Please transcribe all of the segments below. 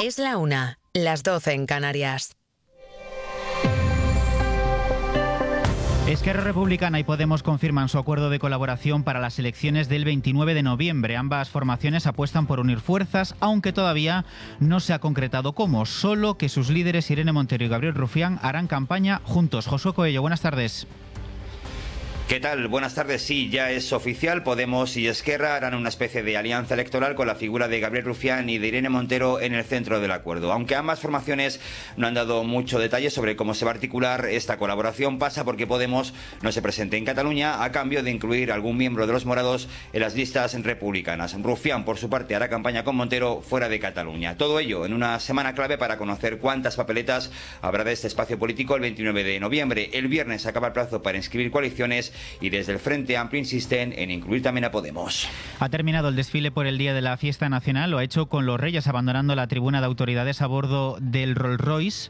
Es la 1, las 12 en Canarias. Esquerra Republicana y Podemos confirman su acuerdo de colaboración para las elecciones del 29 de noviembre. Ambas formaciones apuestan por unir fuerzas, aunque todavía no se ha concretado cómo. Solo que sus líderes Irene Montero y Gabriel Rufián harán campaña juntos. Josué Coello, buenas tardes. ¿Qué tal? Buenas tardes. Sí, ya es oficial. Podemos y Esquerra harán una especie de alianza electoral con la figura de Gabriel Rufián y de Irene Montero en el centro del acuerdo. Aunque ambas formaciones no han dado mucho detalle sobre cómo se va a articular esta colaboración, pasa porque Podemos no se presente en Cataluña a cambio de incluir a algún miembro de los morados en las listas republicanas. Rufián, por su parte, hará campaña con Montero fuera de Cataluña. Todo ello en una semana clave para conocer cuántas papeletas habrá de este espacio político el 29 de noviembre. El viernes acaba el plazo para inscribir coaliciones y desde el Frente Amplio insisten en incluir también a Podemos. Ha terminado el desfile por el día de la fiesta nacional. Lo ha hecho con los Reyes abandonando la tribuna de autoridades a bordo del Rolls Royce.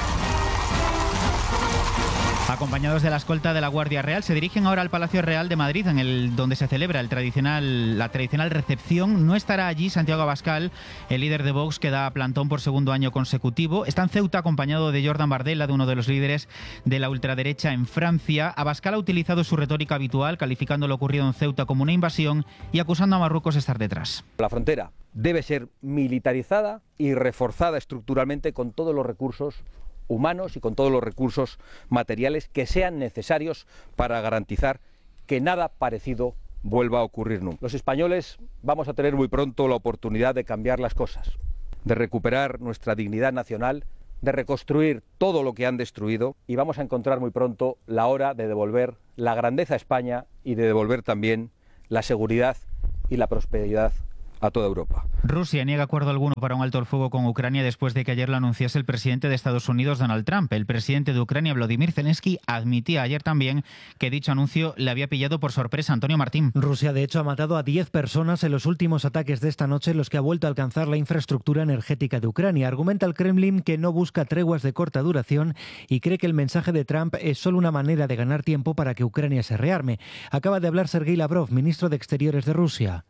Acompañados de la escolta de la Guardia Real, se dirigen ahora al Palacio Real de Madrid, donde se celebra la tradicional recepción. No estará allí Santiago Abascal, el líder de Vox, que da plantón por segundo año consecutivo. Está en Ceuta acompañado de Jordan Bardella, de uno de los líderes de la ultraderecha en Francia. Abascal ha utilizado su retórica habitual, calificando lo ocurrido en Ceuta como una invasión y acusando a Marruecos de estar detrás. La frontera debe ser militarizada y reforzada estructuralmente con todos los recursos humanos y con todos los recursos materiales que sean necesarios para garantizar que nada parecido vuelva a ocurrir nunca. Los españoles vamos a tener muy pronto la oportunidad de cambiar las cosas, de recuperar nuestra dignidad nacional, de reconstruir todo lo que han destruido, y vamos a encontrar muy pronto la hora de devolver la grandeza a España y de devolver también la seguridad y la prosperidad a toda Europa. Rusia niega acuerdo alguno para un alto el fuego con Ucrania después de que ayer lo anunciase el presidente de Estados Unidos, Donald Trump. El presidente de Ucrania, Volodymyr Zelensky, admitía ayer también que dicho anuncio le había pillado por sorpresa. Antonio Martín. Rusia, de hecho, ha matado a 10 personas en los últimos ataques de esta noche, los que ha vuelto a alcanzar la infraestructura energética de Ucrania. Argumenta el Kremlin que no busca treguas de corta duración y cree que el mensaje de Trump es solo una manera de ganar tiempo para que Ucrania se rearme. Acaba de hablar Sergei Lavrov, ministro de Exteriores de Rusia.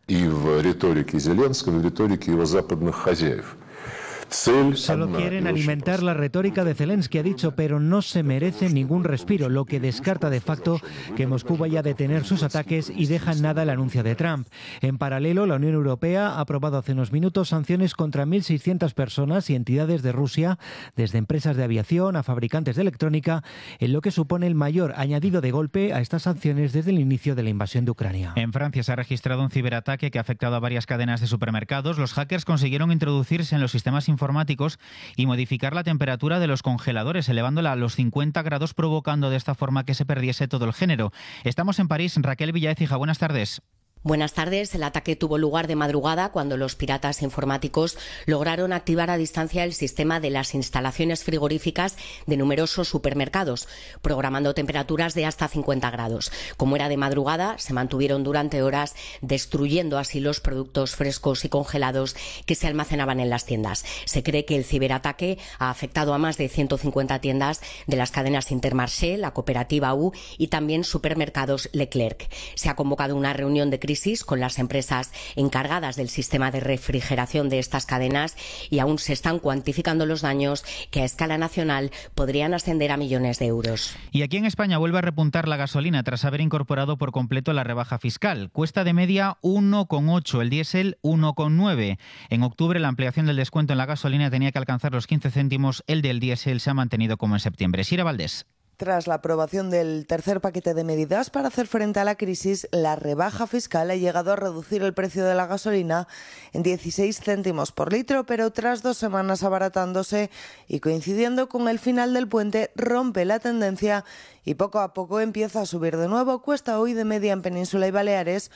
Solo quieren alimentar la retórica de Zelensky, ha dicho, pero no se merece ningún respiro, lo que descarta de facto que Moscú vaya a detener sus ataques y deja en nada el anuncio de Trump. En paralelo, la Unión Europea ha aprobado hace unos minutos sanciones contra 1.600 personas y entidades de Rusia, desde empresas de aviación a fabricantes de electrónica, en lo que supone el mayor añadido de golpe a estas sanciones desde el inicio de la invasión de Ucrania. En Francia se ha registrado un ciberataque que ha afectado a varias cadenas de supermercados. Los hackers consiguieron introducirse en los sistemas informáticos y modificar la temperatura de los congeladores, elevándola a los 50 grados, provocando de esta forma que se perdiese todo el género. Estamos en París. Raquel Villaécija, buenas tardes. Buenas tardes. El ataque tuvo lugar de madrugada cuando los piratas informáticos lograron activar a distancia el sistema de las instalaciones frigoríficas de numerosos supermercados, programando temperaturas de hasta 50 grados. Como era de madrugada, se mantuvieron durante horas, destruyendo así los productos frescos y congelados que se almacenaban en las tiendas. Se cree que el ciberataque ha afectado a más de 150 tiendas de las cadenas Intermarché, la cooperativa U y también supermercados Leclerc. Se ha convocado una reunión de crisis con las empresas encargadas del sistema de refrigeración de estas cadenas y aún se están cuantificando los daños que a escala nacional podrían ascender a millones de euros. Y aquí en España vuelve a repuntar la gasolina tras haber incorporado por completo la rebaja fiscal. Cuesta de media 1,8, el diésel 1,9. En octubre la ampliación del descuento en la gasolina tenía que alcanzar los 15 céntimos, el del diésel se ha mantenido como en septiembre. Sira Valdés. Tras la aprobación del tercer paquete de medidas para hacer frente a la crisis, la rebaja fiscal ha llegado a reducir el precio de la gasolina en 16 céntimos por litro, pero tras 2 semanas abaratándose y coincidiendo con el final del puente, rompe la tendencia y poco a poco empieza a subir de nuevo. Cuesta hoy de media en Península y Baleares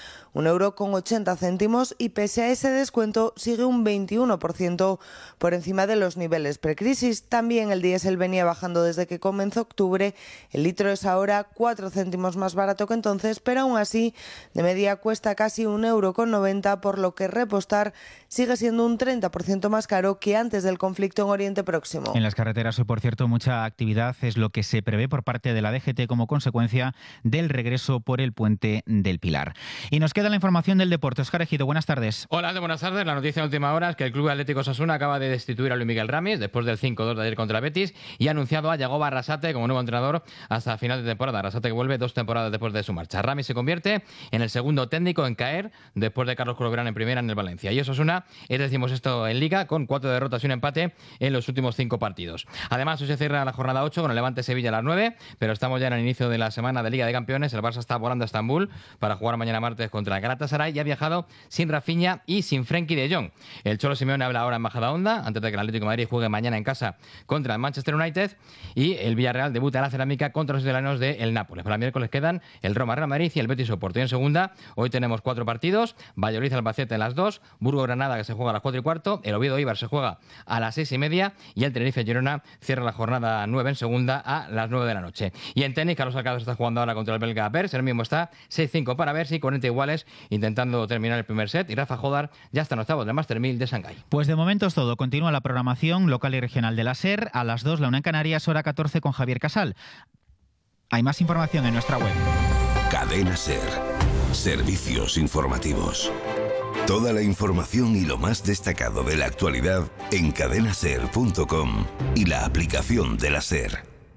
1,80 € y pese a ese descuento sigue un 21% por encima de los niveles precrisis. También el diésel venía bajando desde que comenzó octubre combustible, el litro es ahora 4 céntimos más barato que entonces, pero aún así de media cuesta casi 1,90 €, por lo que repostar sigue siendo un 30% más caro que antes del conflicto en Oriente Próximo. En las carreteras hoy, por cierto, mucha actividad es lo que se prevé por parte de la DGT como consecuencia del regreso por el puente del Pilar. Y nos queda la información del deporte. Óscar Ejido, buenas tardes. Hola, buenas tardes. La noticia de última hora es que el Club Atlético Osasuna acaba de destituir a Luis Miguel Ramis después del 5-2 de ayer contra el Betis y ha anunciado a Yagoba Arrasate como nuevo entrenador hasta final de temporada. Arrasate que vuelve 2 temporadas después de su marcha. Ramis se convierte en el segundo técnico en caer después de Carlos Corberán en primera en el Valencia. Y Osasuna es 16º en Liga con 4 derrotas y un empate en los últimos 5 partidos. Además, hoy se cierra la jornada 8 con el Levante Sevilla a las 9, pero estamos ya en el inicio de la semana de Liga de Campeones. El Barça está volando a Estambul para jugar mañana martes contra el Galatasaray y ha viajado sin Rafinha y sin Frenkie de Jong. El Cholo Simeone habla ahora en Majadahonda antes de que el Atlético de Madrid juegue mañana en casa contra el Manchester United y el Villarreal debuta en la cerámica contra los italianos del Nápoles. Para el miércoles quedan el Roma Real Madrid y el Betis Oporto. Y en segunda, hoy tenemos 4 partidos: Valladolid Albacete a las 2, Burgos Granada que se juega a las 4:15, el Oviedo Eibar se juega a las 6:30 y el Tenerife Girona cierra la jornada 9 en segunda a las 9 de la noche. Y en tenis, Carlos Alcaraz está jugando ahora contra el belga Bers, el mismo está 6-5 para Bers y 40 iguales intentando terminar el primer set, y Rafa Jodar ya está en octavos del Master 1000 de Shanghái. Pues de momento es todo. Continúa la programación local y regional de la SER. A las 2, la 1 en Canarias, hora 14 con Javier Casal. Hay más información en nuestra web. Cadena SER. Servicios informativos. Toda la información y lo más destacado de la actualidad en cadenaser.com y la aplicación de la SER.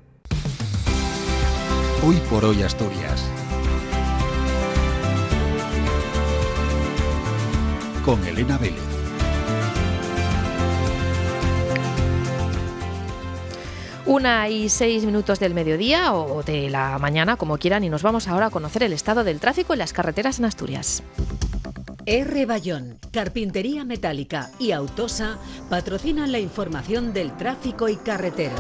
Hoy por hoy Asturias. Con Elena Vélez. Una y 6 minutos del mediodía o de la mañana, como quieran, y nos vamos ahora a conocer el estado del tráfico en las carreteras en Asturias. R. Bayón, Carpintería Metálica y Autosa patrocinan la información del tráfico y carreteras.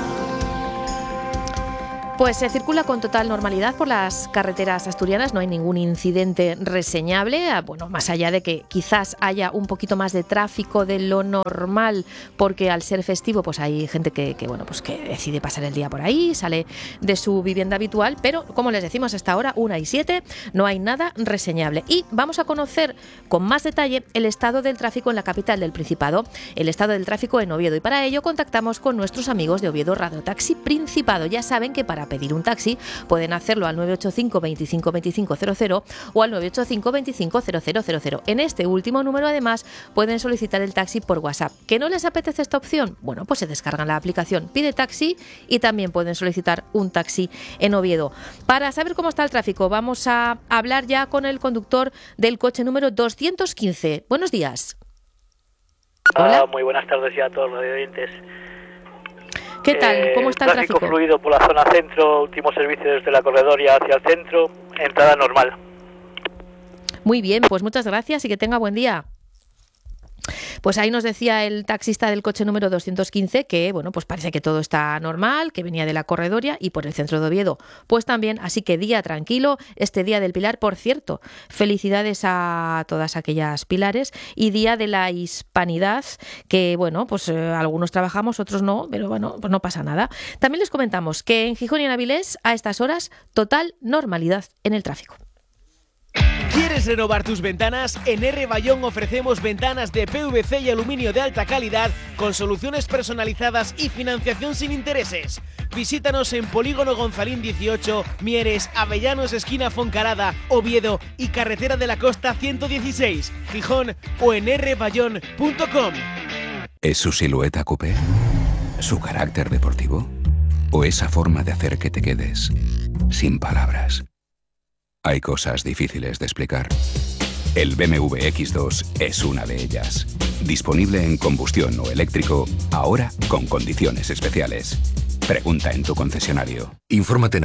Pues se circula con total normalidad por las carreteras asturianas, no hay ningún incidente reseñable, bueno, más allá de que quizás haya un poquito más de tráfico de lo normal, porque al ser festivo pues hay gente que decide pasar el día por ahí, sale de su vivienda habitual, pero como les decimos hasta ahora, 1:07, no hay nada reseñable. Y vamos a conocer con más detalle el estado del tráfico en la capital del Principado, el estado del tráfico en Oviedo, y para ello contactamos con nuestros amigos de Oviedo Radotaxi Principado. Ya saben que para pedir un taxi pueden hacerlo al 985 25 25 00 o al 985 25 0000. En este último número además pueden solicitar el taxi por WhatsApp. ¿Que no les apetece esta opción? Bueno, pues se descargan la aplicación Pide Taxi y también pueden solicitar un taxi en Oviedo. Para saber cómo está el tráfico vamos a hablar ya con el conductor del coche número 215. Buenos días. Hola. Muy buenas tardes ya a todos los oyentes. ¿Qué tal? ¿Cómo está el tráfico? Tráfico fluido por la zona centro, último servicio desde la Corredoria hacia el centro, entrada normal. Muy bien, pues muchas gracias y que tenga buen día. Pues ahí nos decía el taxista del coche número 215 que, bueno, pues parece que todo está normal, que venía de la Corredoria y por el centro de Oviedo. Pues también, así que día tranquilo, este Día del Pilar, por cierto. Felicidades a todas aquellas pilares y Día de la Hispanidad, que, bueno, pues algunos trabajamos, otros no, pero bueno, pues no pasa nada. También les comentamos que en Gijón y en Avilés, a estas horas, total normalidad en el tráfico. ¿Quieres renovar tus ventanas? En R. Bayón ofrecemos ventanas de PVC y aluminio de alta calidad con soluciones personalizadas y financiación sin intereses. Visítanos en Polígono Gonzalín 18, Mieres, Avellanos esquina Foncarada, Oviedo y Carretera de la Costa 116, Gijón o en rbayón.com. ¿Es su silueta coupé? ¿Su carácter deportivo? ¿O esa forma de hacer que te quedes sin palabras? Hay cosas difíciles de explicar. El BMW X2 es una de ellas. Disponible en combustión o eléctrico, ahora con condiciones especiales. Pregunta en tu concesionario. Infórmate en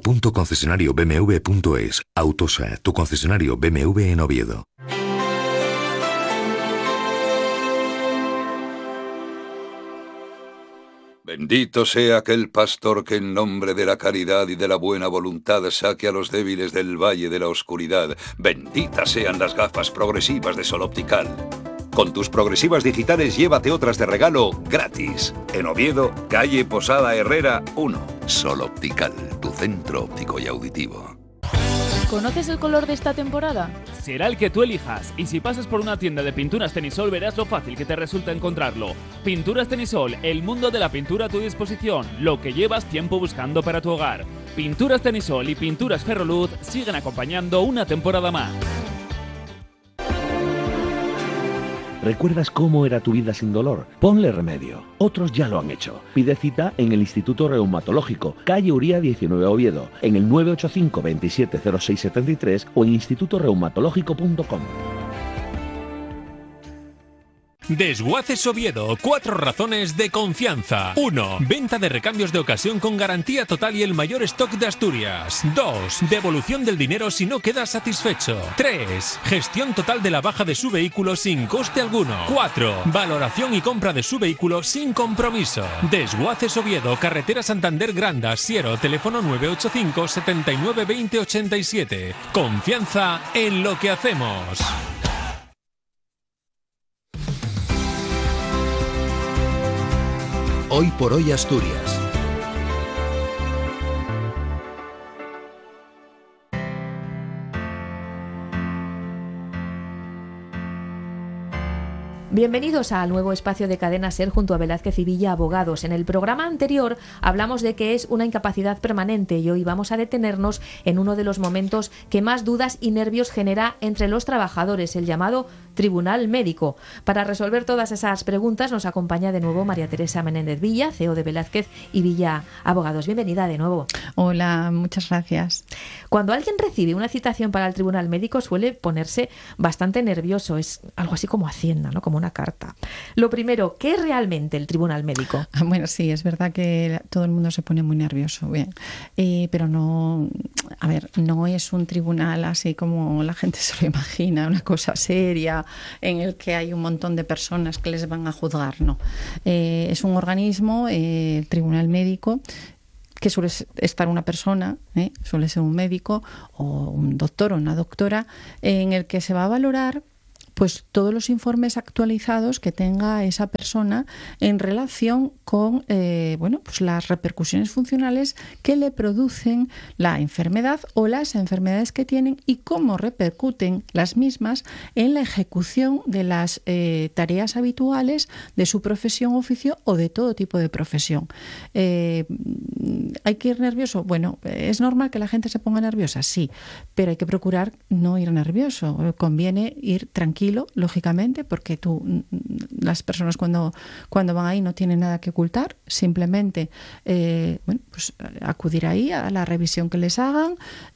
autosa.concesionariobmw.es. Autosa, tu concesionario BMW en Oviedo. Bendito sea aquel pastor que en nombre de la caridad y de la buena voluntad saque a los débiles del valle de la oscuridad. Benditas sean las gafas progresivas de Sol Optical. Con tus progresivas digitales llévate otras de regalo gratis. En Oviedo, calle Posada Herrera 1. Sol Optical, tu centro óptico y auditivo. ¿Conoces el color de esta temporada? Será el que tú elijas, y si pasas por una tienda de pinturas Tenisol verás lo fácil que te resulta encontrarlo. Pinturas Tenisol, el mundo de la pintura a tu disposición, lo que llevas tiempo buscando para tu hogar. Pinturas Tenisol y Pinturas Ferroluz siguen acompañando una temporada más. ¿Recuerdas cómo era tu vida sin dolor? Ponle remedio. Otros ya lo han hecho. Pide cita en el Instituto Reumatológico, calle Uría 19 Oviedo, en el 985 27 06 73 o en institutoreumatológico.com. Desguaces Oviedo, 4 razones de confianza. 1. Venta de recambios de ocasión con garantía total y el mayor stock de Asturias. 2. Devolución del dinero si no quedas satisfecho. 3. Gestión total de la baja de su vehículo sin coste alguno. 4. Valoración y compra de su vehículo sin compromiso. Desguaces Oviedo, carretera Santander Granda, Siero, teléfono 985 79 20 87. Confianza en lo que hacemos. Hoy por hoy Asturias. Bienvenidos al nuevo espacio de Cadena SER junto a Velázquez y Villa Abogados. En el programa anterior hablamos de qué es una incapacidad permanente y hoy vamos a detenernos en uno de los momentos que más dudas y nervios genera entre los trabajadores, el llamado Tribunal Médico. Para resolver todas esas preguntas nos acompaña de nuevo María Teresa Menéndez Villa, CEO de Velázquez y Villa Abogados. Bienvenida de nuevo. Hola, muchas gracias. Cuando alguien recibe una citación para el Tribunal Médico suele ponerse bastante nervioso. Es algo así como Hacienda, ¿no? Como una carta. Lo primero, ¿qué es realmente el Tribunal Médico? Bueno, sí, es verdad que todo el mundo se pone muy nervioso, bien, pero no, a ver, no es un tribunal así como la gente se lo imagina, una cosa seria en el que hay un montón de personas que les van a juzgar, no. Es un organismo, el Tribunal Médico, que suele estar una persona, suele ser un médico o un doctor o una doctora, en el que se va a valorar pues todos los informes actualizados que tenga esa persona en relación con pues las repercusiones funcionales que le producen la enfermedad o las enfermedades que tienen y cómo repercuten las mismas en la ejecución de las tareas habituales de su profesión, oficio o de todo tipo de profesión. ¿Hay que ir nervioso? Bueno, ¿es normal que la gente se ponga nerviosa? Sí, pero hay que procurar no ir nervioso. Conviene ir tranquilo, lógicamente, porque las personas cuando van ahí no tienen nada que ocultar, simplemente pues acudir ahí a la revisión que les hagan,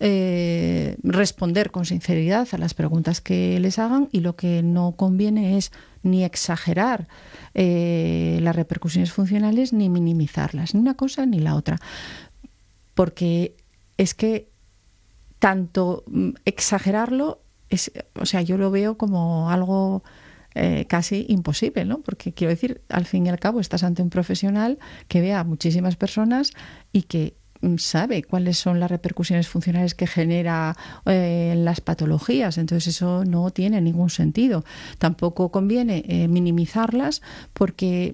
responder con sinceridad a las preguntas que les hagan, y lo que no conviene es ni exagerar las repercusiones funcionales ni minimizarlas, ni una cosa ni la otra, porque es que tanto exagerarlo yo lo veo como algo casi imposible, ¿no? Porque quiero decir, al fin y al cabo estás ante un profesional que ve a muchísimas personas y que sabe cuáles son las repercusiones funcionales que genera las patologías. Entonces eso no tiene ningún sentido. Tampoco conviene minimizarlas porque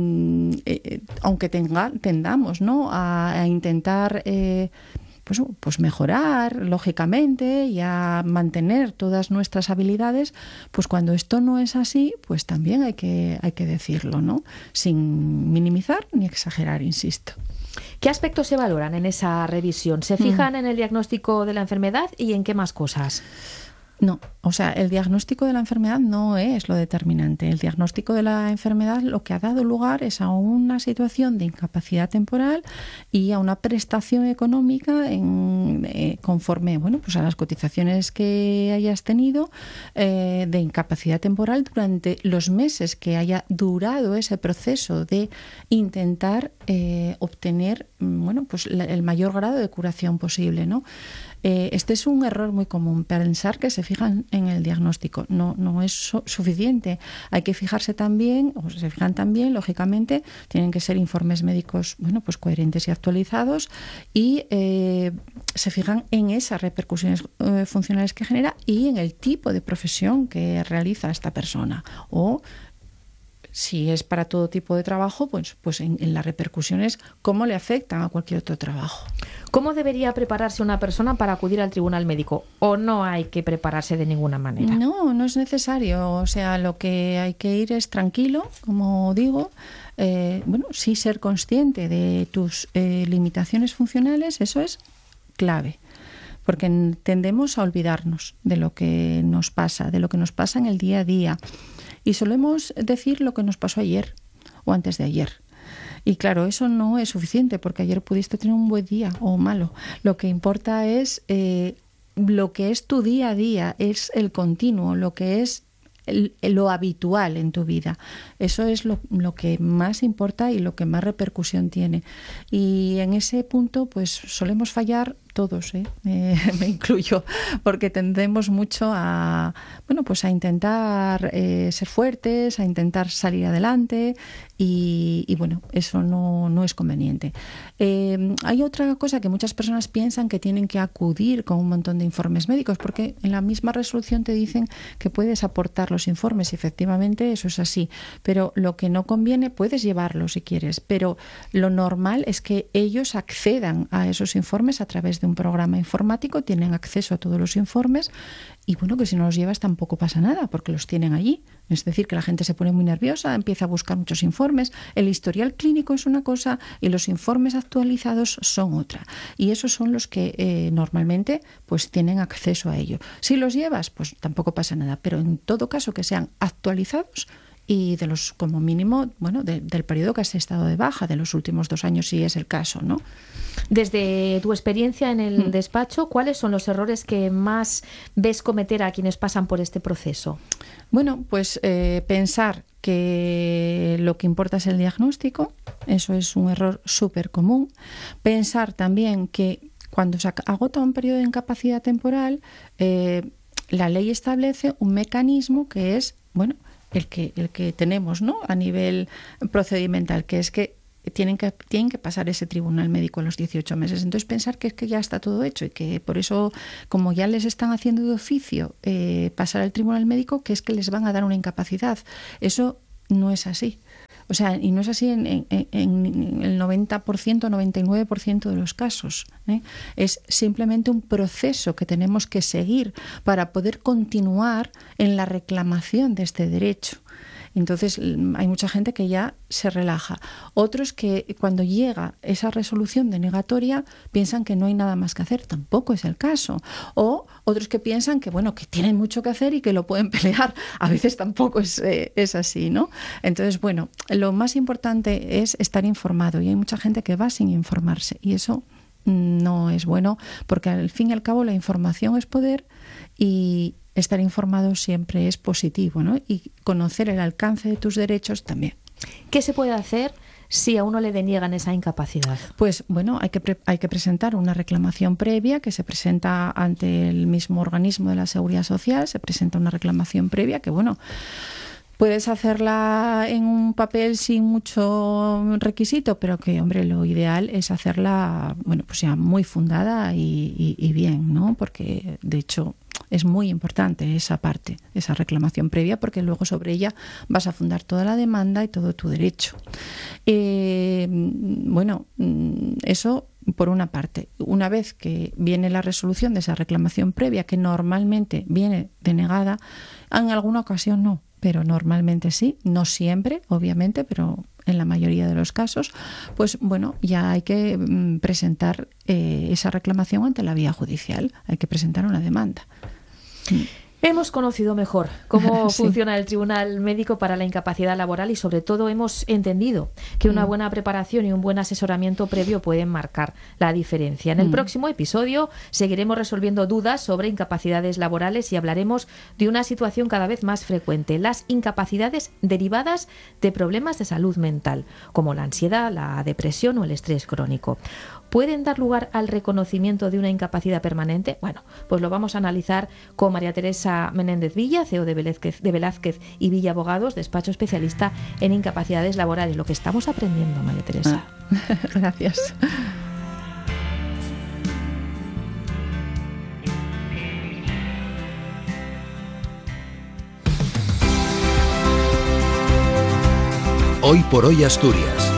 aunque tendamos, ¿no?, a intentar pues mejorar, lógicamente, y a mantener todas nuestras habilidades, pues cuando esto no es así, pues también hay que decirlo, ¿no? Sin minimizar ni exagerar, insisto. ¿Qué aspectos se valoran en esa revisión? ¿Se fijan en el diagnóstico de la enfermedad y en qué más cosas? No, el diagnóstico de la enfermedad no es lo determinante. El diagnóstico de la enfermedad lo que ha dado lugar es a una situación de incapacidad temporal y a una prestación económica conforme pues a las cotizaciones que hayas tenido de incapacidad temporal durante los meses que haya durado ese proceso de intentar obtener pues el mayor grado de curación posible, ¿no? Este es un error muy común, pensar que se fijan en el diagnóstico. No es suficiente. Hay que fijarse también, o se fijan también, lógicamente, tienen que ser informes médicos pues coherentes y actualizados, y se fijan en esas repercusiones funcionales que genera y en el tipo de profesión que realiza esta persona o Si es para todo tipo de trabajo, pues en las repercusiones, cómo le afectan a cualquier otro trabajo. ¿Cómo debería prepararse una persona para acudir al tribunal médico? ¿O no hay que prepararse de ninguna manera? No es necesario. O sea, lo que hay que ir es tranquilo, como digo. Sí ser consciente de tus limitaciones funcionales, eso es clave. Porque tendemos a olvidarnos de lo que nos pasa en el día a día. Y solemos decir lo que nos pasó ayer o antes de ayer. Y claro, eso no es suficiente porque ayer pudiste tener un buen día o malo. Lo que importa es lo que es tu día a día, es el continuo, lo que es lo habitual en tu vida. Eso es lo que más importa y lo que más repercusión tiene. Y en ese punto pues solemos fallar todos, me incluyo, porque tendemos mucho a intentar ser fuertes, a intentar salir adelante y bueno, eso no es conveniente. Hay otra cosa que muchas personas piensan, que tienen que acudir con un montón de informes médicos, porque en la misma resolución te dicen que puedes aportar los informes y efectivamente eso es así, pero lo que no conviene, puedes llevarlos si quieres, pero lo normal es que ellos accedan a esos informes a través de un programa informático, tienen acceso a todos los informes y bueno, que si no los llevas tampoco pasa nada porque los tienen allí. Es decir, que la gente se pone muy nerviosa, empieza a buscar muchos informes, el historial clínico es una cosa y los informes actualizados son otra. Y esos son los que normalmente pues tienen acceso a ello. Si los llevas, pues tampoco pasa nada, pero en todo caso que sean actualizados y de los, como mínimo, del periodo que has estado de baja, de los últimos 2 años, si es el caso, ¿no? Desde tu experiencia en el despacho, ¿cuáles son los errores que más ves cometer a quienes pasan por este proceso? Bueno, pues pensar que lo que importa es el diagnóstico, eso es un error súper común. Pensar también que cuando se agota un periodo de incapacidad temporal, la ley establece un mecanismo que es, el que tenemos, ¿no?, a nivel procedimental, que es que tienen que pasar ese tribunal médico a los 18 meses. Entonces pensar que es que ya está todo hecho y que por eso, como ya les están haciendo de oficio pasar al tribunal médico, que es que les van a dar una incapacidad. Eso no es así. O sea, y no es así en el 90%, 99% de los casos. Es simplemente un proceso que tenemos que seguir para poder continuar en la reclamación de este derecho. Entonces hay mucha gente que ya se relaja. Otros que cuando llega esa resolución denegatoria piensan que no hay nada más que hacer. Tampoco es el caso. O otros que piensan que que tienen mucho que hacer y que lo pueden pelear. A veces tampoco es así, ¿no? Entonces, lo más importante es estar informado y hay mucha gente que va sin informarse y eso no es bueno porque al fin y al cabo la información es poder y estar informado siempre es positivo, ¿no? Y conocer el alcance de tus derechos también. ¿Qué se puede hacer si a uno le deniegan esa incapacidad? Pues hay que presentar una reclamación previa que se presenta ante el mismo organismo de la Seguridad Social, se presenta una reclamación previa que puedes hacerla en un papel sin mucho requisito, pero que, lo ideal es hacerla, pues ya muy fundada y bien, ¿no? Porque, de hecho, es muy importante esa parte, esa reclamación previa, porque luego sobre ella vas a fundar toda la demanda y todo tu derecho. Eso por una parte. Una vez que viene la resolución de esa reclamación previa, que normalmente viene denegada, en alguna ocasión no, pero normalmente sí, no siempre, obviamente, pero en la mayoría de los casos, pues ya hay que presentar esa reclamación ante la vía judicial, hay que presentar una demanda. Hemos conocido mejor cómo funciona el Tribunal Médico para la Incapacidad Laboral y sobre todo hemos entendido que una buena preparación y un buen asesoramiento previo pueden marcar la diferencia. En el próximo episodio seguiremos resolviendo dudas sobre incapacidades laborales y hablaremos de una situación cada vez más frecuente, las incapacidades derivadas de problemas de salud mental, como la ansiedad, la depresión o el estrés crónico. ¿Pueden dar lugar al reconocimiento de una incapacidad permanente? Pues lo vamos a analizar con María Teresa Menéndez Villa, CEO de Velázquez y Villa Abogados, despacho especialista en incapacidades laborales. Lo que estamos aprendiendo, María Teresa. Gracias. Hoy por Hoy Asturias.